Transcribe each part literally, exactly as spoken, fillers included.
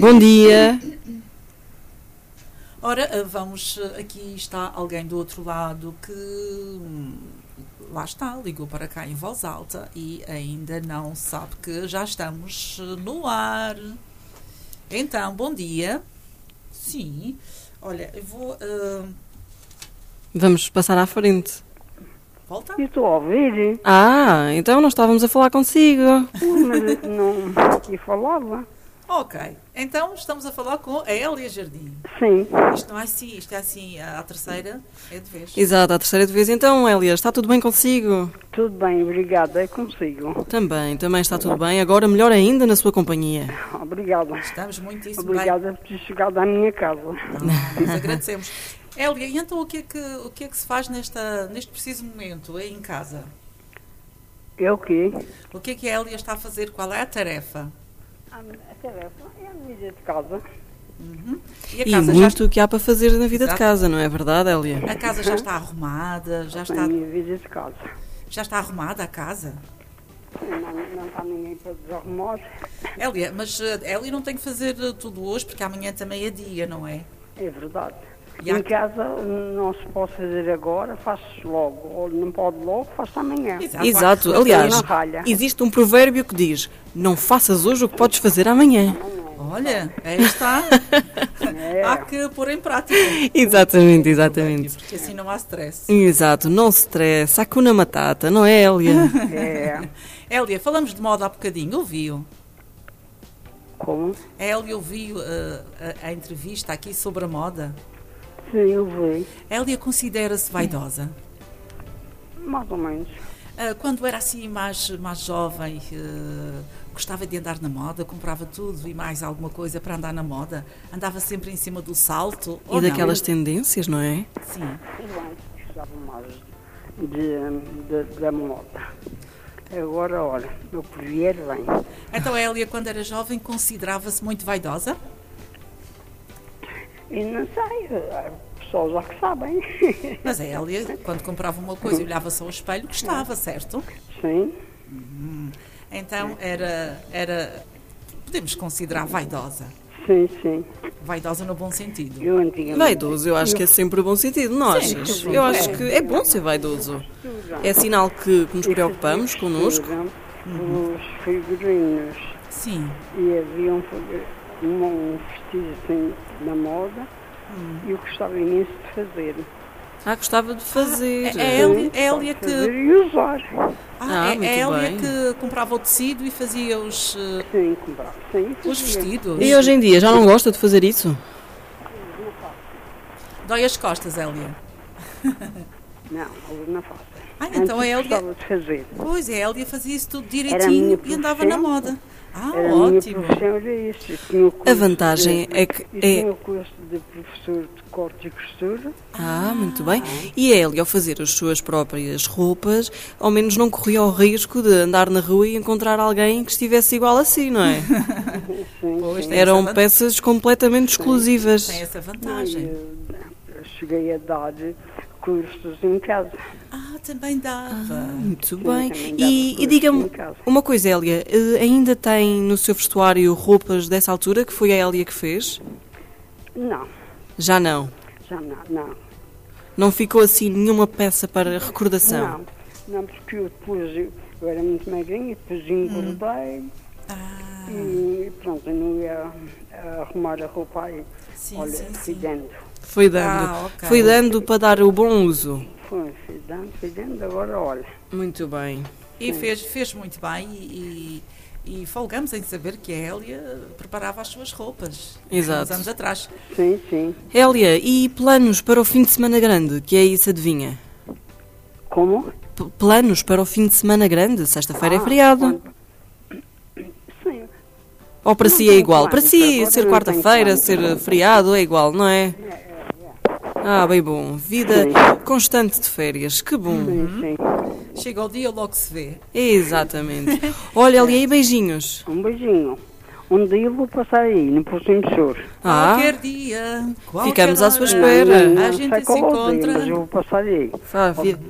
Bom dia. Ora, vamos, aqui está alguém do outro lado que, lá está, ligou para cá em voz alta e ainda não sabe que já estamos no ar. Então, bom dia. Sim, olha, eu vou... Uh... Vamos passar à frente. Volta. Eu estou a ouvir. Ah, então nós estávamos a falar consigo. Mas não... E falava. Ok, então estamos a falar com a Hélia Jardim. Sim. Isto não é assim, isto é assim, a terceira é de vez. Exato, a terceira de vez. Então, Hélia, está tudo bem consigo? Tudo bem, obrigada, é consigo. Também, também está tudo bem. Agora melhor ainda na sua companhia. Obrigada. Estamos muitíssimo Obrigada bem. por ter chegado à minha casa. Ah, nós agradecemos. Hélia, e então o que é que, o que, é que se faz nesta, neste preciso momento, aí em casa? É o quê? O que é que a Hélia está a fazer? Qual é a tarefa? A tarefa é a vida de casa. Uhum. E a E casa muito já... que há para fazer na vida Exato. de casa, não é verdade, Hélia? A casa já está arrumada, já está, A minha vida de casa. já está arrumada a casa? Não, não está ninguém para desarrumar. Hélia, mas uh, Hélia não tem que fazer uh, tudo hoje, porque amanhã também é dia, não é? É verdade. E há- Em casa não se pode fazer agora, faz-se logo. Ou não pode logo, faz-se amanhã. Exato. Exato, Mas aliás, não ralha. existe um provérbio que diz: não faças hoje o que podes fazer amanhã. Olha, aí está. É. Há que pôr em prática. Exatamente, exatamente. Porque assim não há stress. Exato, não se estresse, Hakuna Matata, não é, Hélia? É. Hélia, falamos de moda há bocadinho, ouviu? Como? A Hélia ouviu uh, a, a entrevista aqui sobre a moda. Sim, eu vi. Hélia considera-se vaidosa? Mais ou menos. Uh, quando era assim mais, mais jovem, uh, gostava de andar na moda, comprava tudo e mais alguma coisa para andar na moda? Andava sempre em cima do salto? E ou não? daquelas tendências, não é? Sim. Eu antes gostava mais de, de, da moda. Agora, olha, o que vier vem. Então a Hélia, quando era jovem, considerava-se muito vaidosa? E não sei, pessoas já que sabem. Mas a Hélia, quando comprava uma coisa e olhava-se ao espelho, gostava, certo? Sim, Então era, era, podemos considerar vaidosa. sim, sim. Vaidosa no bom sentido. Eu antigamente... Vaidoso, eu acho que é sempre bom sentido, não Sim, achas? sim, Eu acho é. que é bom ser vaidoso. É sinal que, que nos preocupamos connosco. Os figurinos. Sim. E havia um, figu- um, um vestido assim na moda e eu gostava imenso de fazer. Ah, gostava de fazer. É, é Hélia, é Sim, Hélia fazer que, e usar. ah, Ah, é, muito é Hélia bem. que comprava o tecido e fazia os, eh, Sim, comprar. Sim, os fazia. vestidos. E hoje em dia já não gosta de fazer isso? Dói as costas, Hélia. Não, hoje não faço. Ah, então a Antes Hélia... gostava de fazer. Pois, a Hélia fazia isso tudo Era a minha direitinho e andava na profissão. moda. Ah, Era a minha ótimo. profissão, era isso. Eu tinha o curso A vantagem de, é que eu é- tinha o curso de professor de corte e costura. Ah, muito bem. E a Hélia, ao fazer as suas próprias roupas, ao menos não corria o risco de andar na rua e encontrar alguém que estivesse igual a si, não é? Sim, Pois, sim. tem Eram essa van- peças completamente exclusivas. Tem essa Não, vantagem. eu, eu cheguei a dar cursos em casa. Ah, também dava. Muito Sim, bem. também dava E, e cursos diga-me em casa. uma coisa, Hélia, eh, ainda tem no seu vestuário roupas dessa altura que foi a Hélia que fez? Não, Já não. já não, não. Não ficou assim nenhuma peça para recordação? Não, não, porque eu depois, eu, eu era muito magrinha, depois engordei Ah, e pronto, eu não ia ah, arrumar a roupa aí. sim, Olha, sim, fui sim. dando, Foi dando. Ah, ok. Foi dando para dar o bom uso. foi, fui dando, fui dando, agora olha. Muito bem. E fez, fez muito bem e, e, e folgamos em saber que a Hélia preparava as suas roupas. Exato. Uns anos atrás. Sim, sim. Hélia, e planos para o fim de semana grande? Que é isso, adivinha? Como? P- planos para o fim de semana grande? Sexta-feira é Ah, feriado. quando- Sim, Ou para Não si é tenho igual? Para planos, si, agora ser não quarta-feira, tenho planos. ser feriado é igual, não é? Ah, bem bom. Vida Sim. constante de férias. Que bom. sim, sim. Chega o dia, logo se vê. Exatamente. Olha, Hélia, e beijinhos? Um beijinho. Um dia eu vou passar aí, no Poço Emissor. Ah, Qualquer dia, qualquer Ficamos à sua hora, espera. Não, não A gente sei se qual é o dia, encontra. mas eu vou passar aí. vá, vi-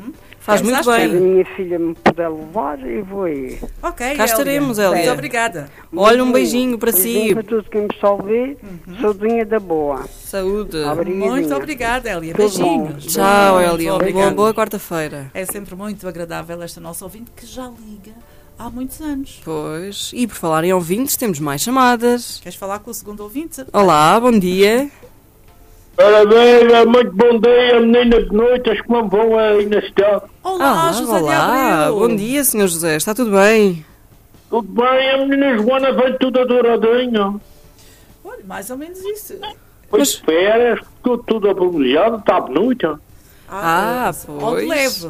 Faz Vamos muito à Se a bem. minha filha me puder levar, eu vou aí. Ok, Cá estaremos, Hélia. Muito obrigada. Olha, um beijinho para Beijinho si. para todos quem me salve. Saudinha da boa. Saúde. Obrigadinha. Muito obrigada, Hélia. Tudo bom. Beijinhos. Tchau, Muito Hélia. Boa, obrigada. boa quarta-feira. É sempre muito agradável esta nossa ouvinte que já liga há muitos anos. Pois. E por falar em ouvintes, temos mais chamadas. Queres falar com o segundo ouvinte? Olá, bom dia. Ora bem, muito bom dia, menina de noites, como vão aí na cidade? Olá, Ah, José de olá. Abreu. Bom dia, senhor José. Está tudo bem? Tudo bem, a menina Joana vem tudo adoradinha. Olha, mais ou menos isso. Foi Mas- de férias, ficou tudo abrolhado, está bonita. Ah, Onde pois. leve?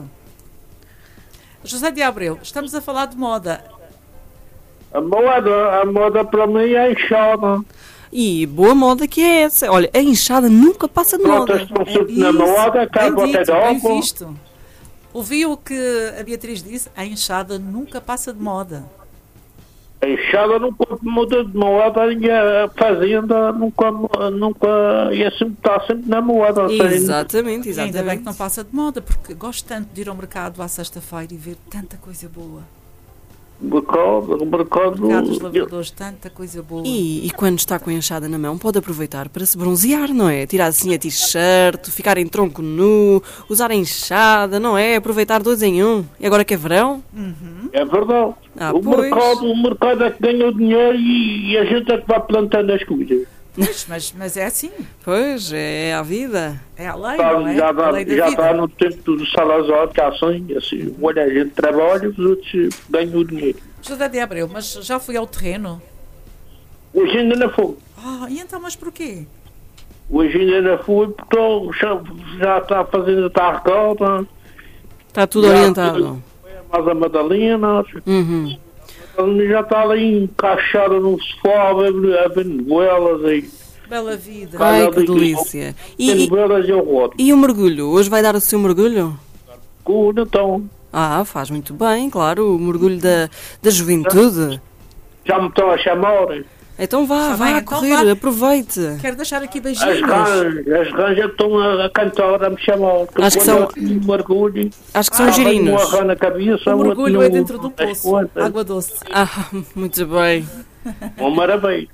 José de Abreu, estamos a falar de moda. A moda, a moda para mim é inchada. E boa moda que é essa. Olha, a inchada nunca passa de Pronto, moda. estão sempre na Isso, moda, cá bem bota dito, de bem água. visto. Ouviu o que a Beatriz disse? A enxada nunca passa de moda. A inchada nunca muda de moda e a fazenda nunca, nunca, e assim está sempre na moda. ou seja, Exatamente, E ainda bem que exatamente. não passa de moda, porque gosto tanto de ir ao mercado à sexta-feira e ver tanta coisa boa. O mercado, o mercado, Mercado dos lavradores, tanta coisa boa. E, e quando está com a enxada na mão, pode aproveitar para se bronzear, não é? Tirar assim a t-shirt, ficar em tronco nu, usar a enxada, não é? Aproveitar dois em um. E agora que é verão? é verdade. Ah, o, pois. mercado, o mercado é que ganha o dinheiro e, e a gente é que vai plantando as coisas. Pois, mas, mas é assim, Pois, é a vida. é a lei, Tá, não é? já A está lei da já vida. tá no tempo do Salazar, que é assim, assim, olha, a gente trabalha, os outros ganham o dinheiro. José de Abreu, mas já fui ao terreno? Hoje ainda não foi. Ah, e então, mas porquê? Hoje ainda não foi, porque tô- já, já está fazendo, está a recalta, Está tudo Já, orientado. mas a Madalena, Uhum. já está ali encaixada no sofá, a ver, a ver novelas e Bela vida. Vai. Ai, Olha que ali, delícia. tem E, e, novelas eu rodo. e o mergulho? Hoje vai dar o seu mergulho? Com então, Ah, faz muito bem, claro, o mergulho da, da juventude. já me estão a chamar. Então vá, Está vá bem, a então correr, vá. aproveite. Quero deixar aqui As beijinhos. ranjas, as ranjas estão a, a cantar, a me chamar. Acho que quando são- eu tenho um mergulho, Acho que são ah, venho girinos. uma rã na cabeça, O outra mergulho no- é dentro do nas poço. costas. Água doce. Ah, muito bem. Uma maravilha.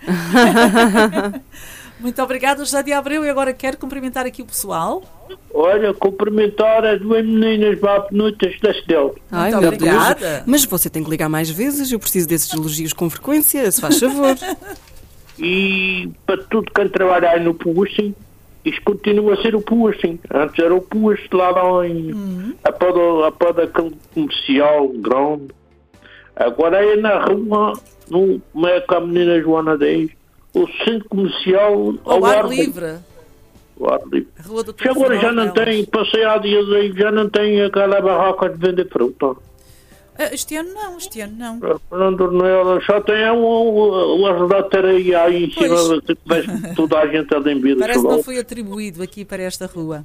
Muito obrigada, José de Abreu. E agora quero cumprimentar aqui o pessoal. Olha, cumprimentar as duas meninas babenotas da Estel. Ai, Muito meu obrigada. Deus. Mas você tem que ligar mais vezes, eu preciso desses elogios com frequência, se faz favor. E para tudo quem trabalha aí no Puxem, isto continua a ser o Puxem. Antes era o Puxem lá, lá em, Uhum. a pó da- a pó daquele comercial grande. Agora é na rua, no, como é que a menina Joana diz, o centro comercial Ao ar livre. Ao ar livre. A Rua do Já agora já não Telefonema. tem, passei há dias aí, já não tem aquela barraca de vender fruta. Ah, Este ano não, este ano não. Não Dornela, só tem uma redateria aí em cima, Pois. que vejo toda a gente a limber do Parece que não chulão. foi atribuído aqui para esta rua.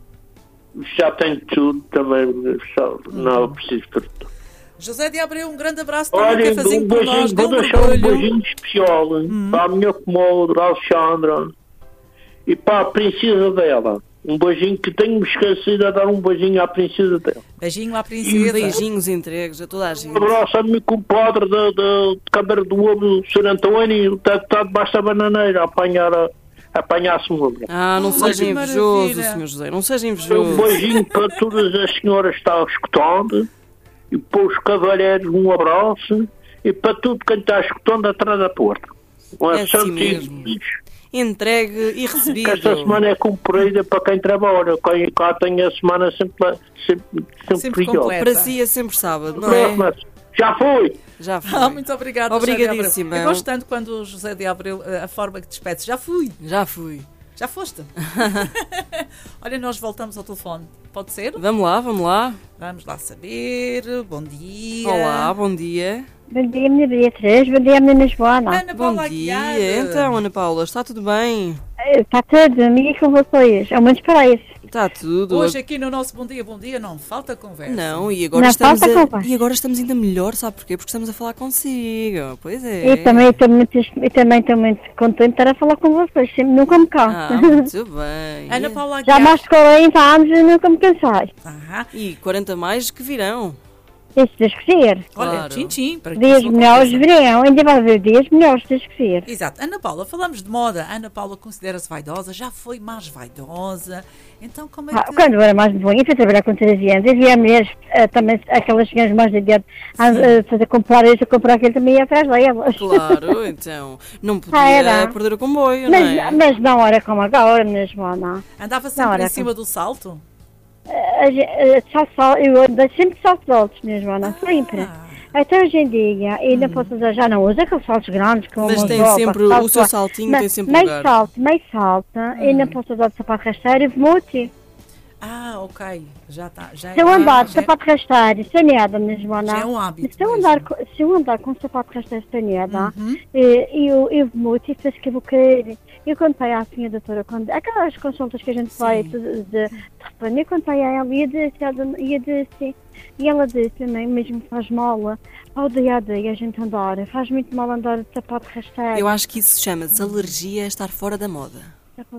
Já tem tudo também, só, não Uhum. preciso fruta. José de Abreu, um grande abraço para o Olha, que fazinho um por beijinho, nós. Dê vou um deixar um mergulho. beijinho especial hein, Uhum. para a minha comadre, a Alexandra, e para a princesa dela. Um beijinho que tenho-me esquecido de dar um beijinho à princesa dela. Beijinho à princesa. Beijinhos entregues a toda a gente. Um abraço a meu compadre da, da Câmara do Ouro, o senhor António, está, está debaixo da bananeira a apanhar a, a apanhar-se uma. Ah, não Oh, seja que invejoso, maravilha. senhor José, não seja Um invejoso. beijinho para todas as senhoras que estão escutando e para os cavalheiros um abraço e para tudo quem está escutando atrás da porta. Um É assim abraço mesmo. Entregue e recebido. Esta semana é comprida para quem trabalha. Quem cá tem a semana sempre, sempre, sempre, Sempre pior. completa. Para si é sempre sábado, não é? Mas já foi. Já foi. Ah, muito obrigada, José de Abreu. Obrigadíssima. Eu gosto tanto quando o José de Abreu, a forma que despede. Já fui. Já fui. Já foste? Olha, nós voltamos ao telefone. Pode ser? Vamos lá, vamos lá. Vamos lá saber. Bom dia. Olá, bom dia. Bom dia, menina Beatriz. Bom dia, menina Joana. Ana Bom Paula dia. Aguiar. Então, Ana Paula, está tudo bem? Está tudo, amiga, com vocês. É muitos para isso. Está tudo. Hoje aqui no nosso Bom Dia, Bom Dia não falta conversa. Não, e agora, Não estamos falta a- conversa. e agora estamos ainda melhor, sabe porquê? Porque estamos a falar consigo. Pois é. Eu também estou muito, eu também estou muito contente de estar a falar com vocês, sempre, nunca me canso. Ah, muito bem. Ana Paula Já há Aguiar. mais de quarenta anos e nunca me cansei. Ah, E quarenta mais que virão. E se Deus quiser. olha, Claro. tchim, tchim. Para que Dias isso melhores aconteça. virão, ainda vai haver dias melhores, se Deus quiser. Exato. Ana Paula, falamos de moda. Ana Paula considera-se vaidosa, já foi mais vaidosa. Então, como é Ah, que... quando eu era mais novinha, fui trabalhar com treze anos, e via mulheres, ah, também, aquelas senhoras mais de idade, a, a fazer comprar isso, a comprar aquilo, também ia atrás delas. Claro, então. Não podia Ah, era. perder o comboio, Mas, não é? mas não era como agora, mesmo, não. Andava Não, sempre era em cima do salto? A gen- a- Só, só, eu andei sempre de saltos altos mesmo, Ana, sempre. Ah. Até hoje em dia, ainda posso usar, já não uso aqueles saltos grandes com Mas uma tem roupa, sempre, salto o seu alto. saltinho Mas tem sempre meio lugar. salto, meio salto, ainda posso usar de sapato rasteiro e vermute. Ah, ok. Já está. Já Se eu ah, andar de já- sapato rasteiro, sem nada mesmo, Ana. Já é um hábito Se eu, mesmo. andar, co- se eu andar com sapato rasteiro sem nada, Uhum. eh, eu, eu vermute e penso que eu vou querer. Eu contei à senhora doutora, quando, aquelas consultas que a gente faz de, de, de repente, eu contei a ela e eu disse, ela- e eu disse, e ela disse também, mesmo faz mal ao dia a dia a gente andar, faz muito mal andar de sapato rasteiro. Eu acho que isso chama-se alergia a estar fora da moda.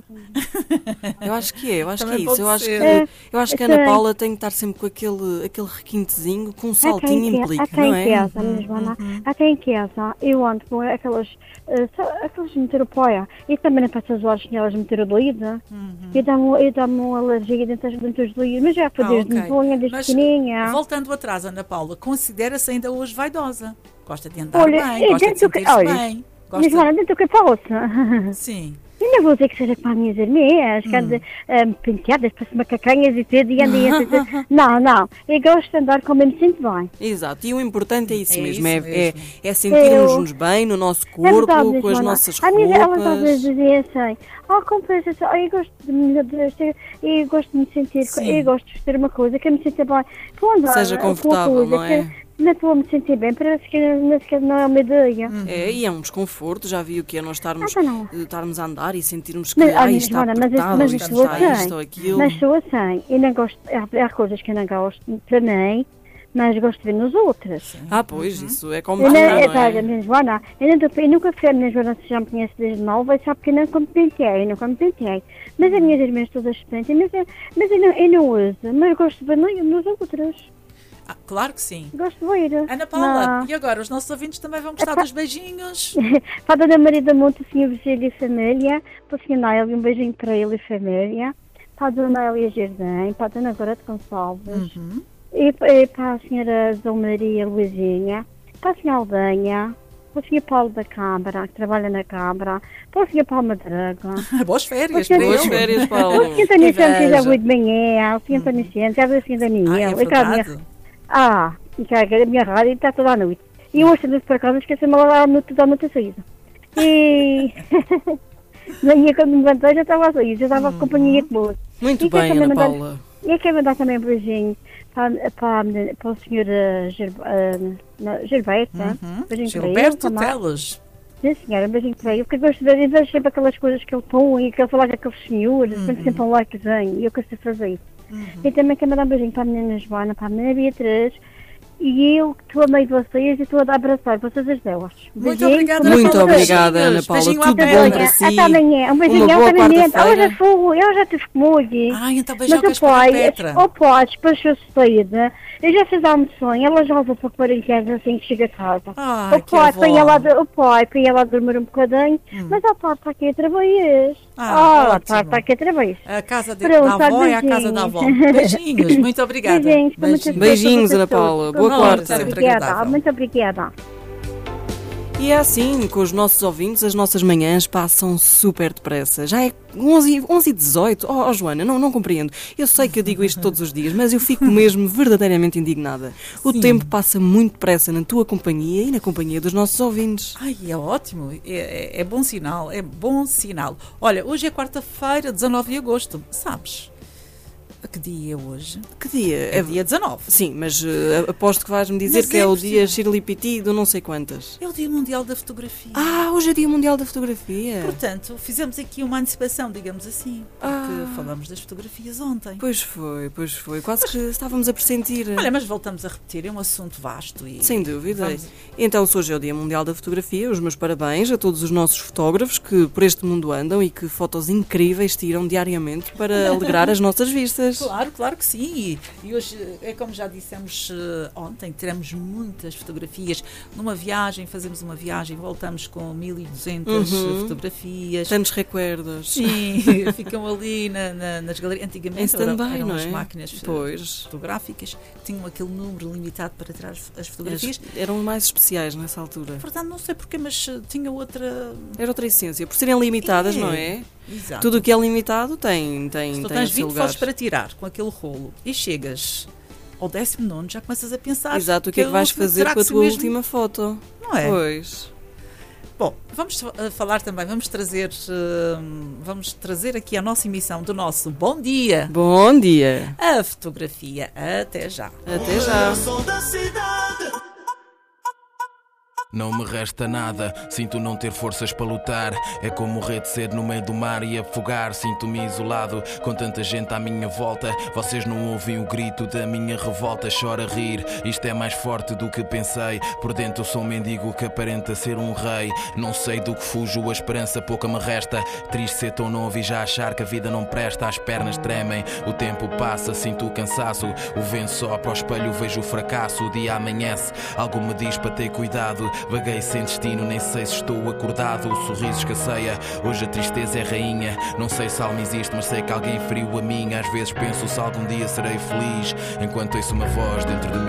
Eu acho que é, eu acho Também que é isso. pode Eu acho que, ser. É, eu acho que a eu Ana sei. Paula tem que estar sempre com aquele, aquele requintezinho, com um saltinho Até em, implica, até não em é? casa, mesmo, Ana. Até em casa, eu ando com aquelas, uh, só- aquelas meteropoia. E também não posso usar as senhoras meterodoide. E dá-me eu dá uma alergia dentro das dentro dos doidos. Mas já foi Ah, desde ok. novinha, desde Mas, pequenininha. voltando atrás, Ana Paula, considera-se ainda hoje vaidosa. Gosta de andar Olha, bem, eu gosta de dentro que- sentir-se olha, bem. Mas, Gosta... Ana, dentro do que posso. Sim. Eu não vou dizer que seja para as minhas irmãs, que ande um, penteadas, para macacanhas e tudo, e ande e ande- Não, não. Eu gosto de andar como eu me sinto bem. Exato, e o importante é isso É mesmo, isso é, é, mesmo. é sentirmos-nos Eu- bem no nosso É corpo, verdade, com as Joana. nossas A minha, ela às vezes roupas. dizia assim, ah, compensa, ah, eu gosto de me de- eu gosto de me sentir, Sim. eu gosto de vestir uma coisa que eu me sinta bem. Vou andar Seja com uma confortável, coisa não é? que não estou a me sentir bem, parece que nem sequer não é uma ideia. É, e é um desconforto, já vi o que é nós estarmos, Ah, não. eh, estarmos a andar e sentirmos que Mas, ai, olha, está Joana, mas, apertado, mas ou isto isto sou está assim. isto ou aquilo. Mas sou assim, eu não gosto, há, há coisas que eu não gosto para mim, mas gosto de ver nos outros. Ah, pois, isso é como Eu, tudo, não, não é, tá, é? minha Joana, eu, não, tô- eu nunca fui a minha Joana, se já me conhece desde nova, e sabe que eu não como penteei, eu nunca me penteei. Mas as minhas irmãs todas sentem, mas, eu- mas eu, não, eu não uso, mas gosto de ver no- nos outros. Ah, claro que sim. Gosto de ver. Ana Paula, Não. e agora? Os nossos ouvintes também vão gostar Epá. dos beijinhos? Para a Dona Maria da Monte, o senhor Virgílio e família, para o senhor Nail, um beijinho para ele e família, para a Dona Elia Jardim, para a Dona Gorete Gonçalves, Uhum. e, e para a senhora Zão Maria Luizinha, para a senhora Aldanha, para o senhor Paulo da Câmara, que trabalha na Câmara, para o senhor Paulo Madraga, Boas férias, Porque- para Boas ele. férias, para o Paulo. senhor António Que Santos, já inveja. foi de manhã, o senhor António Santos, já veio o senhor Ah, Daniel, é e cá a minha- verdade. ah, e cá a minha rádio está toda a noite. E hoje, também por acaso, esqueci-me lá à noite, toda a noite a saída. E... Na minha, quando me levantei, já estava a sair, já estava a companhia de boa. Muito E quer bem, também Ana mandar- Paula. E eu quero mandar também um beijinho para, para, a menina- para o senhor uh, Gilberto, uh, não, Gilberto, Uhum. um beijinho para ele Gilberto também. Teles. Sim, senhora, um beijinho para ele, porque eu gosto de ver, eu vejo sempre aquelas coisas que ele põe, e que ele fala com aqueles senhores, uhum. sempre um likezinho, e eu quero fazer isso. Uhum. E também quero mandar um beijinho para a menina Joana, para a menina Beatriz, e eu que estou a meio de vocês e estou a abraçar vocês as delas. Muito Beijinho, obrigada, com Ana Muito Paula. obrigada, Ana Beijinhos. Paula. Beijinho à Tudo Bela. bom para si. Até amanhã, um beijinho, Uma boa até amanhã. quarta-feira. Eu já fui, eu já estive com hoje. Ai, então Mas beijocas o para a pai, Petra. o pai despachou-se saída. Eu já fiz a almoção, ela já leva para quarenta assim que chega a casa. Ai, o que pai avó. põe ela, de- o pai põe ela a dormir um bocadinho, mas a parte está aqui outra vez. Ah, Ah, a ótimo. parte está aqui outra vez. A casa de, Pronto, da avó olha, é a casa da avó. beijinhos. Beijinhos, muito obrigada. Beijinhos, com muita Beijinhos, força Ana para Paula. todos. Boa Muito quarta. sempre Obrigada, agradável. muito obrigada. E é assim, com os nossos ouvintes, as nossas manhãs passam super depressa. Já é onze e dezoito. Oh, oh, Joana, não, não compreendo. Eu sei que eu digo isto todos os dias, mas eu fico mesmo verdadeiramente indignada. O Sim. tempo passa muito depressa na tua companhia e na companhia dos nossos ouvintes. Ai, é ótimo, é, é, é bom sinal, é bom sinal. Olha, hoje é quarta-feira, dezanove de agosto, sabes? Que dia é hoje? Que dia? É dia dezanove. Sim, mas uh, aposto que vais-me dizer Mas que é, é o possível. dia Shirley do não sei quantas. É o Dia Mundial da Fotografia. Ah, hoje é Dia Mundial da Fotografia. Portanto, fizemos aqui uma antecipação, digamos assim, porque Ah. falamos das fotografias ontem. Pois foi, pois foi. Quase que estávamos a pressentir. Olha, mas voltamos a repetir, é um assunto vasto e... Sem dúvida. Vamos- Então, se hoje é o Dia Mundial da Fotografia, os meus parabéns a todos os nossos fotógrafos que por este mundo andam e que fotos incríveis tiram diariamente para alegrar as nossas vistas. Claro, claro que sim. E, e hoje, é como já dissemos eh, ontem, teremos muitas fotografias. Numa viagem, fazemos uma viagem, voltamos com mil e duzentas Uhum. fotografias. Tantos recuerdos. Sim, ficam ali na, na- nas galerias. Em Antigamente eram, stand-by, eram não as é? máquinas fo- Pois. fotográficas que tinham aquele número limitado para tirar as, as fotografias. As- Eram mais especiais nessa altura. Portanto, não sei porquê, mas eh, tinha outra... Era outra essência. Por serem limitadas, É. não é? Exato. Tudo o que é limitado tem, tem, Se tu tem tens o seu vinte lugar. fotos para tirar com aquele rolo e chegas ao décimo nono, já começas a pensar... Exato, o que é que vais última fazer terá com a que ser tua mesmo- última foto? Não é? Pois. Bom, vamos uh, falar também, vamos trazer, uh, vamos trazer aqui a nossa emissão do nosso Bom Dia, Bom dia. a fotografia. Até já. Até já. Não me resta nada, sinto não ter forças para lutar. É como morrer de sede no meio do mar e afogar. Sinto-me isolado, com tanta gente à minha volta. Vocês não ouvem o grito da minha revolta. Chora a rir, isto é mais forte do que pensei. Por dentro sou um mendigo que aparenta ser um rei. Não sei do que fujo, a esperança pouca me resta. Triste ser tão novo e já achar que a vida não presta. As pernas tremem, o tempo passa, sinto o cansaço. O vento sopra ao espelho, vejo o fracasso. O dia amanhece, algo me diz para ter cuidado. Vaguei sem destino, nem sei se estou acordado. O sorriso escasseia, hoje a tristeza é rainha. Não sei se a alma existe, mas sei que alguém feriu a minha. Às vezes penso se algum dia serei feliz, enquanto ouço uma voz dentro de mim.